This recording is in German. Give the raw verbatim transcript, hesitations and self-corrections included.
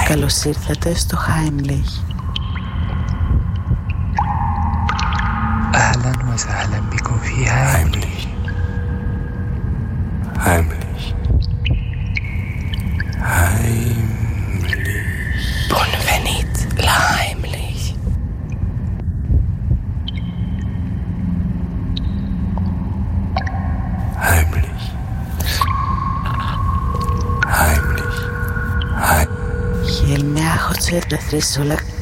Καλώς ήρθατε στο Heimlich. أهلا وسهلا بكم في Heimlich. Heimlich. Heimlich. Bonvenit la Heimlich. Heimlich. Heimlich. Heimlich. Χιλμιά χωτσέρ τα θρήσολα